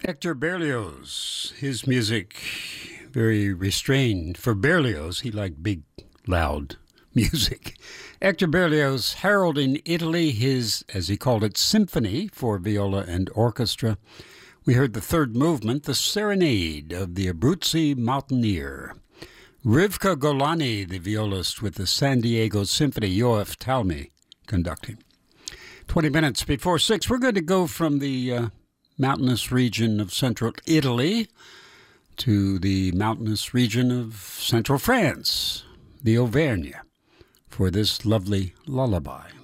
Hector Berlioz, his music very restrained. For Berlioz, he liked big, loud music. Hector Berlioz heralding Italy, his, as he called it, symphony for viola and orchestra. We heard the third movement, the Serenade of the Abruzzi Mountaineer. Rivka Golani, the violist with the San Diego Symphony, Yoav Talmi conducting. 20 minutes before 6, we're going to go from the mountainous region of central Italy to the mountainous region of central France, the Auvergne, for this lovely lullaby.